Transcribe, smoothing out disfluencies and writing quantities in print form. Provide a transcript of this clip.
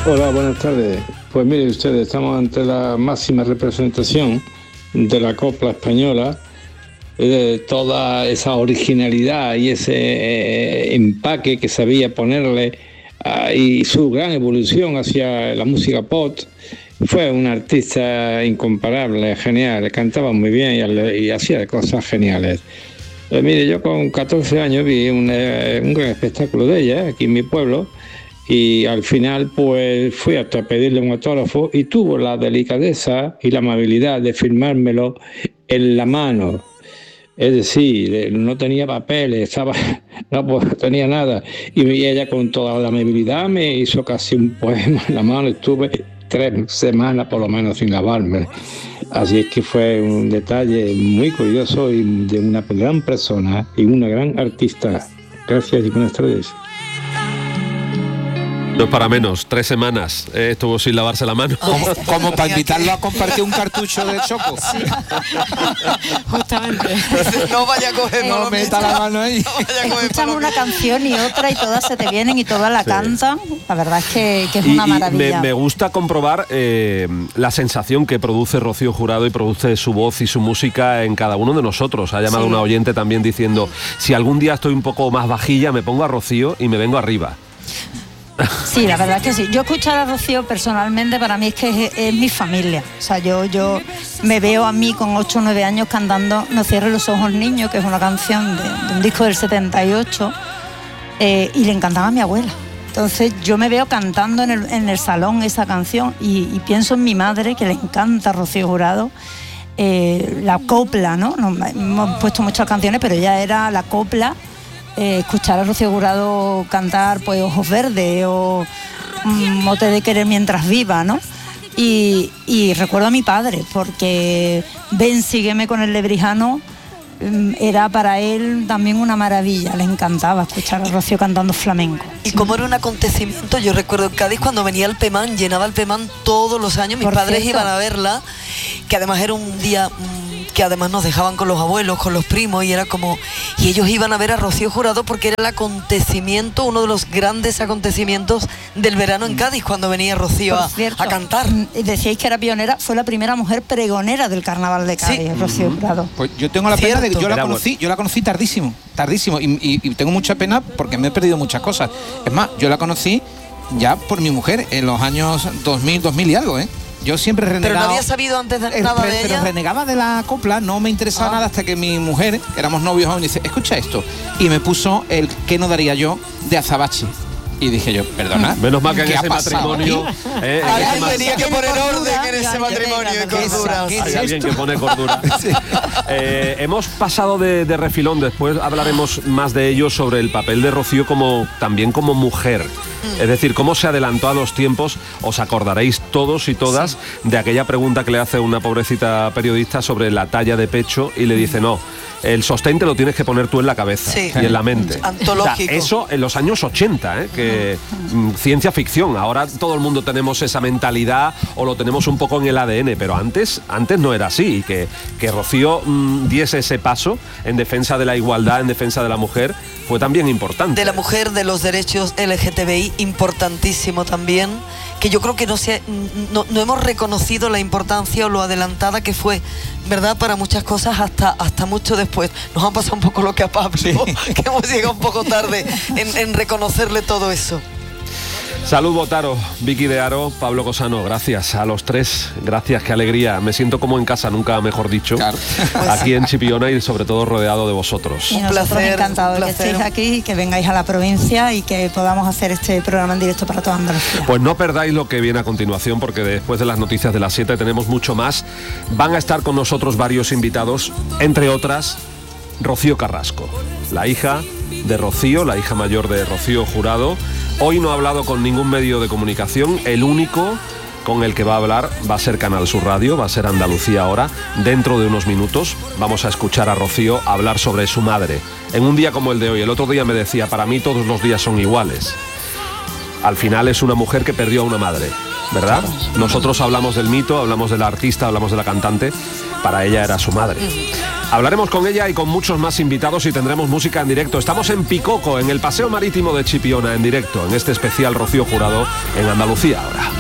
Hola, buenas tardes. Pues mire ustedes, estamos ante la máxima representación de la copla española, de toda esa originalidad y ese empaque que sabía ponerle y su gran evolución hacia la música pop. Fue un artista incomparable, genial, cantaba muy bien y hacía cosas geniales. Mire, yo con 14 años vi un gran espectáculo de ella aquí en mi pueblo. Y al final pues fui hasta pedirle un autógrafo y tuvo la delicadeza y la amabilidad de firmármelo en la mano. Es decir, no tenía papeles, no tenía nada. Y ella con toda la amabilidad me hizo casi un poema en la mano. Estuve 3 semanas por lo menos sin lavarme. Así es que fue un detalle muy curioso y de una gran persona y una gran artista. Gracias y buenas tardes. No es para menos, 3 semanas estuvo sin lavarse la mano. Como para invitarlo a compartir un cartucho de Choco. Sí. Justamente. No vaya a coger no meta la mano ahí. Escuchan una canción y otra y todas se te vienen y todas la cantan. La verdad es que es una maravilla. Me gusta comprobar la sensación que produce Rocío Jurado y produce su voz y su música en cada uno de nosotros. Ha llamado una oyente también diciendo, si algún día estoy un poco más vajilla, me pongo a Rocío y me vengo arriba. Sí, la verdad es que sí. Yo escuchar a Rocío personalmente para mí es que es mi familia. O sea, yo me veo a mí con 8 o 9 años cantando No cierres los ojos, niño, que es una canción de un disco del 78 y le encantaba a mi abuela. Entonces yo me veo cantando en el salón esa canción y pienso en mi madre, que le encanta Rocío Jurado. La copla, ¿no? Hemos puesto muchas canciones, pero ella era la copla. Escuchar a Rocío Jurado cantar pues Ojos Verdes o Mote de querer mientras viva, ¿no? Y recuerdo a mi padre, porque Ven, sígueme con el Lebrijano era para él también una maravilla, le encantaba escuchar a Rocío cantando flamenco. Y como era un acontecimiento, yo recuerdo en Cádiz cuando venía el Pemán, llenaba el Pemán todos los años, mis padres iban a verla, que además era un día que además nos dejaban con los abuelos, con los primos, y era como, y ellos iban a ver a Rocío Jurado porque era el acontecimiento, uno de los grandes acontecimientos del verano en Cádiz, cuando venía Rocío a cantar. Decíais que era pionera, fue la primera mujer pregonera del carnaval de Cádiz, sí. Rocío Jurado. Pues yo tengo la pena de que yo la conocí tardísimo, y tengo mucha pena porque me he perdido muchas cosas. Es más, yo la conocí ya por mi mujer en los años 2000 y algo, Yo siempre renegaba. Pero no había sabido antes nada de ella. Pero renegaba de la copla, no me interesaba nada hasta que mi mujer, éramos novios jóvenes, dice, escucha esto. Y me puso el ¿Qué no daría yo? De Azabache. Y dije yo, perdona. Menos mal que en ese matrimonio. Alguien tenía que poner orden en ese matrimonio de cordura. Hay alguien que pone cordura. Sí. Hemos pasado de refilón, después hablaremos más de ello, sobre el papel de Rocío también como mujer. Es decir, cómo se adelantó a los tiempos. Os acordaréis todos y todas de aquella pregunta que le hace una pobrecita periodista sobre la talla de pecho y le dice, no, el sostén te lo tienes que poner tú en la cabeza y en la mente. Antológico. O sea, eso en los años 80, que ciencia ficción. Ahora todo el mundo tenemos esa mentalidad o lo tenemos un poco en el ADN, pero antes no era así. Y que Rocío diese ese paso en defensa de la igualdad, en defensa de la mujer, fue también importante. De la mujer, de los derechos LGTBI, importantísimo también, que yo creo que no hemos reconocido la importancia o lo adelantada que fue, ¿verdad?, para muchas cosas hasta mucho después. Nos ha pasado un poco lo que a Pablo, que hemos llegado un poco tarde en reconocerle todo eso. Salud, Botaro, Vicky de Aro, Pablo Cosano, gracias a los tres, gracias, qué alegría, me siento como en casa, nunca mejor dicho, claro. Aquí en Chipiona y sobre todo rodeado de vosotros. Un placer, encantado de que estéis aquí y que vengáis a la provincia y que podamos hacer este programa en directo para toda Andalucía. Pues no perdáis lo que viene a continuación, porque después de las noticias de las 7 tenemos mucho más. Van a estar con nosotros varios invitados, entre otras, Rocío Carrasco, la hija de Rocío, la hija mayor de Rocío Jurado. Hoy no ha hablado con ningún medio de comunicación, el único con el que va a hablar va a ser Canal Sur Radio, va a ser Andalucía Ahora. Dentro de unos minutos vamos a escuchar a Rocío hablar sobre su madre, en un día como el de hoy. El otro día me decía, para mí todos los días son iguales. Al final es una mujer que perdió a una madre, ¿verdad? Nosotros hablamos del mito, hablamos de la artista, hablamos de la cantante, para ella era su madre. Hablaremos con ella y con muchos más invitados y tendremos música en directo. Estamos en Picoco, en el Paseo Marítimo de Chipiona, en directo, en este especial Rocío Jurado en Andalucía ahora.